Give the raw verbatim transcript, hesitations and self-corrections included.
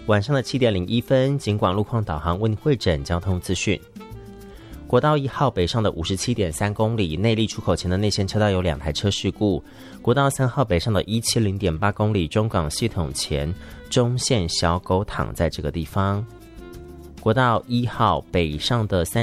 晚上的七点零一分，警广路况导航为您汇整交通资讯。国道一号北上的五十七点三公里，内坜出口前的内线车道有两台车事故。国道三号北上的一七零点八公里，中港系统前中线小狗躺在这个地方。国道一号北上的三